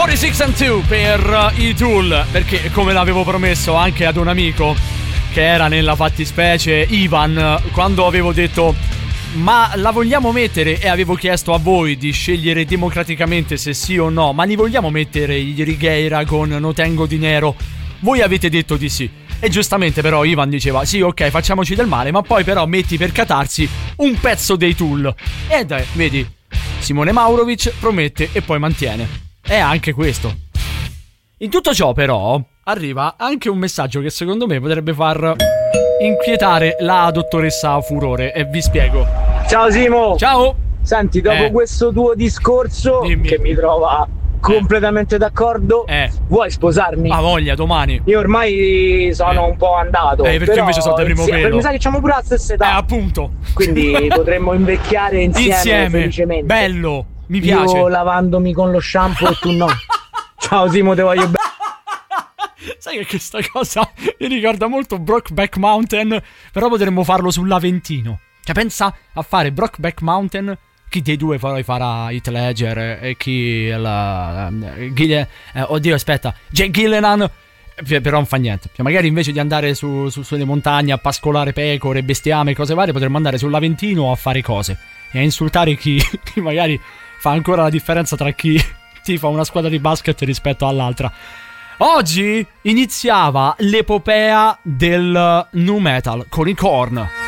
46 and 2 per i Tool, perché come l'avevo promesso anche ad un amico che era nella fattispecie, Ivan, quando avevo detto ma la vogliamo mettere, e avevo chiesto a voi di scegliere democraticamente se sì o no, ma li vogliamo mettere i Righeira con No Tengo Dinero, voi avete detto di sì. E giustamente però Ivan diceva sì, ok, facciamoci del male, ma poi però metti per catarsi un pezzo dei Tool. E dai, vedi, Simone Maurovic promette e poi mantiene. È anche questo. In tutto ciò però arriva anche un messaggio che secondo me potrebbe far inquietare la dottoressa Furore, e vi spiego. Ciao Simo. Ciao. Senti, dopo questo tuo discorso, dimmi, che mi trova completamente d'accordo, vuoi sposarmi? Ma voglia, domani. Io ormai sono un po' andato, perché però invece sono del primo pelo. mi sa che c'abbiamo pure la stessa età. Appunto. Quindi potremmo invecchiare insieme felicemente. Bello, mi piace. Io lavandomi con lo shampoo e tu no. Ciao Simo, te voglio bene. Sai che questa cosa mi ricorda molto Brokeback Mountain, però potremmo farlo sull'Aventino. Cioè pensa a fare Brokeback Mountain. Chi dei due poi farà Heath Ledger e chi oddio aspetta, Jake Gyllenhaal. Però non fa niente. Cioè, magari invece di andare sulle montagne a pascolare pecore, bestiame e cose varie, potremmo andare sull'Aventino a fare cose e a insultare chi magari fa ancora la differenza tra chi tifa una squadra di basket rispetto all'altra. Oggi iniziava l'epopea del nu metal con i Korn.